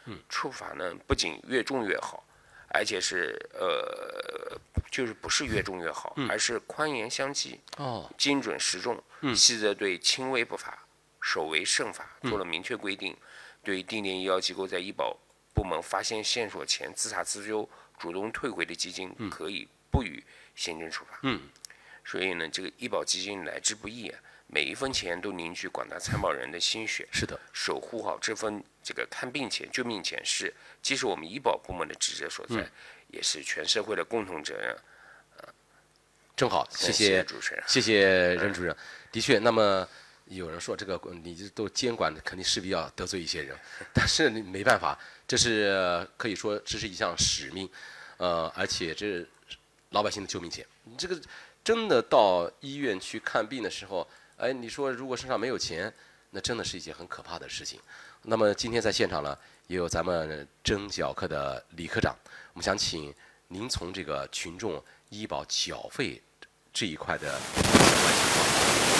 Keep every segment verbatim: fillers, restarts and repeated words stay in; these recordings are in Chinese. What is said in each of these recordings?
处罚呢不仅越重越好，而且是呃就是不是越重越好， 嗯、 而是宽严相济， 哦， 精准适中， 嗯、 细则对轻微不法、首为慎罚做了明确规定，嗯、对定点医疗机构在医保部门发现线索前自查自纠、主动退回的基金，可以不予行政处罚。 嗯， 所以呢，这个医保基金来之不易啊，每一分钱都凝聚广大参保人的心血。 是的， 守护好这份这个看病钱、救命钱是既是我们医保部门的职责所在，嗯、也是全社会的共同责任。呃、 正好，谢谢主持人， 谢谢任主任。嗯、的确，那么有人说这个你都监管，肯定势必要得罪一些人，但是你没办法，这是可以说这是一项使命，呃，而且这是老百姓的救命钱。这个真的到医院去看病的时候，哎，你说如果身上没有钱，那真的是一件很可怕的事情。那么今天在现场呢，也有咱们征缴科的李科长，我们想请您从这个群众医保缴费这一块的相关情况。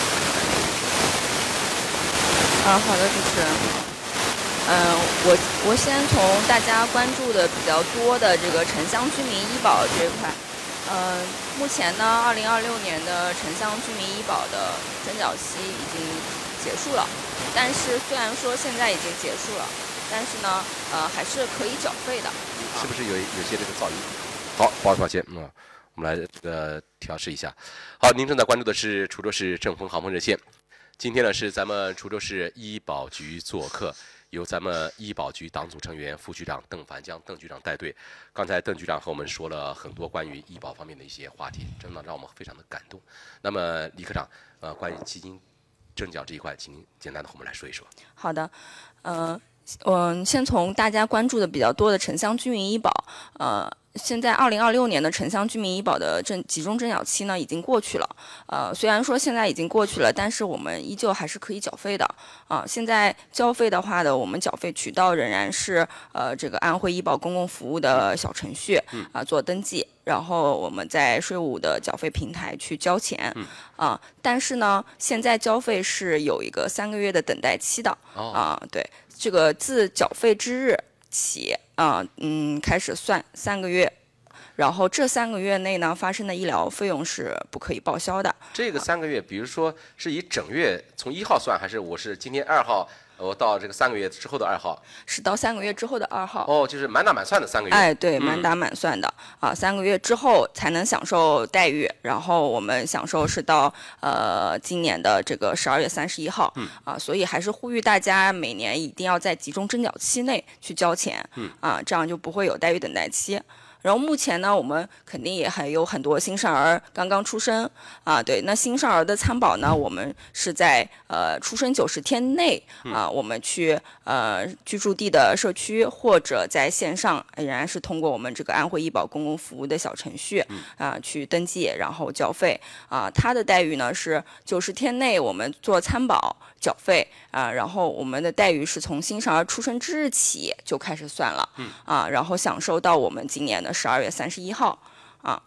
啊，好的，主持人。嗯、呃，我我先从大家关注的比较多的这个城乡居民医保这一块。呃，目前呢，二零二六年的城乡居民医保的征缴期已经结束了，但是虽然说现在已经结束了，但是呢，呃，还是可以缴费的。 是不是有有些这个噪音？好，不好意思，抱歉，嗯，我们来这个调试一下。好，您正在关注的是滁州市政风航空热线，今天呢是咱们滁州市医保局做客。由咱们医保局党组成员、副局长邓凡江邓局长带队。刚才邓局长和我们说了很多关于医保方面的一些话题，真的让我们非常的感动。那么李科长，呃，关于基金征缴这一块，请您简单的和我们来说一说。 好的，呃，嗯，先从大家关注的比较多的城乡居民医保，呃。现在二零二六年的城乡居民医保的征集中征缴期呢已经过去了，呃，虽然说现在已经过去了，但是我们依旧还是可以缴费的啊、呃。现在交费的话呢，我们缴费渠道仍然是呃这个安徽医保公共服务的小程序啊、呃、做登记，然后我们在税务的缴费平台去交钱啊、呃。但是呢，现在交费是有一个三个月的等待期的啊、呃。对，这个自缴费之日起啊、呃，嗯，开始算三个月，然后这三个月内呢发生的医疗费用是不可以报销的。 这个三个月，比如说是以整月从一号算，还是我是今天二号，我到这个三个月之后的二号？ 是到三个月之后的二号。 哦，就是满打满算的三个月。 哎，对，满打满算的、嗯、啊，三个月之后才能享受待遇，然后我们享受是到呃今年的这个十二月三十一号。嗯啊，所以还是呼吁大家每年一定要在集中征缴期内去交钱。嗯啊，这样就不会有待遇等待期。然后目前呢，我们肯定也还有很多新生儿刚刚出生啊，对，那新生儿的参保呢，我们是在呃出生九十天内啊，我们去呃居住地的社区或者在线上，仍然是通过我们这个安徽医保公共服务的小程序啊去登记，然后交费啊。它的待遇呢是九十天内我们做参保缴费啊，然后我们的待遇是从新生儿出生之日起就开始算了啊，然后享受到我们今年的十二月三十一号啊，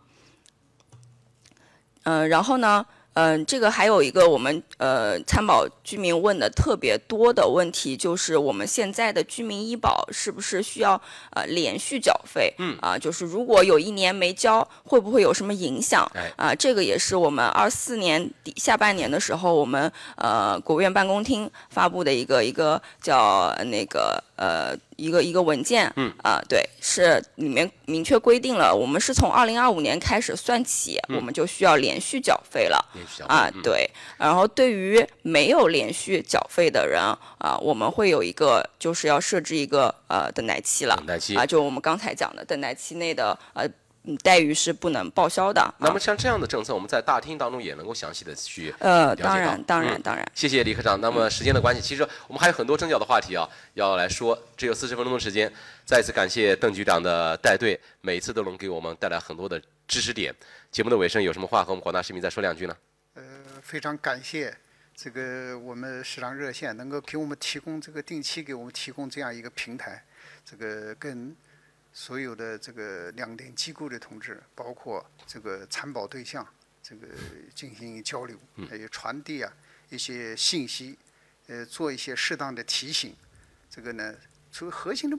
嗯、呃，然后呢，嗯、呃，这个还有一个我们呃参保居民问的特别多的问题，就是我们现在的居民医保是不是需要呃连续缴费？嗯啊、呃，就是如果有一年没交，会不会有什么影响？啊、 哎呃，这个也是我们二四年底下半年的时候，我们呃国务院办公厅发布的一个一个叫那个呃。一个一个文件，嗯啊、呃，对，是里面明确规定了，我们是从二零二五年开始算起，嗯、我们就需要连续缴费了， 连续缴费啊、 嗯， 对。然后对于没有连续缴费的人啊、呃，我们会有一个就是要设置一个呃等待期了， 等待期啊、呃，就我们刚才讲的等待期内的呃。嗯，待遇是不能报销的。 那么像这样的政策，我们在大厅当中也能够详细的去呃， 了解到当然，当然， 嗯、 当然。 谢谢李科长。那么时间的关系，其实我们还有很多征缴的话题啊，要来说，只有四十分钟的时间。再一次感谢邓局长的带队，每一次都能给我们带来很多的知识点。节目的尾声有什么话和我们广大市民再说两句呢？ 呃，非常感谢这个我们市长热线能够给我们提供这个定期给我们提供这样一个平台，这个跟所有的这个两电机构的同志，包括这个参保对象，这个进行交流，还有传递啊一些信息，呃，做一些适当的提醒。这个呢，所以核心的